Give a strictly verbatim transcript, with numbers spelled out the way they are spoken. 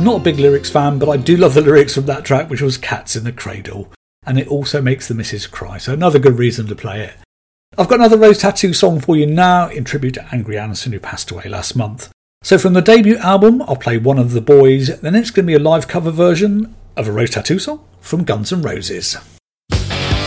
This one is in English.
I'm not a big lyrics fan, but I do love the lyrics from that track, which was Cats in the Cradle. And it also makes the missus cry, so another good reason to play it. I've got another Rose Tattoo song for you now, in tribute to Angry Anderson, who passed away last month. So from the debut album, I'll play One of the Boys, then it's going to be a live cover version of a Rose Tattoo song from Guns N' Roses.